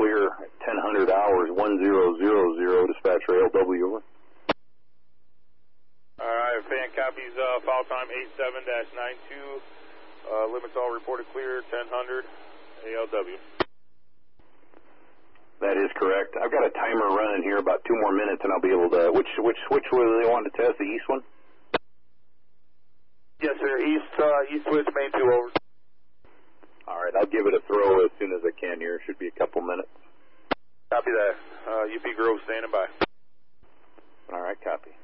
clear at 1000 hours, 1000, dispatch for ALW, over. Alright, fan copies, file time 87-92, limits all reported clear, 1000, ALW. That is correct. I've got a timer running here, about 2 more minutes, and I'll be able to, which switch was they wanted to test, the east one? Yes, sir, east switch, main 2, over. Alright, I'll give it a throw as soon as I can here. Should be a couple minutes. Copy that. UP Grove standing by. Alright, copy.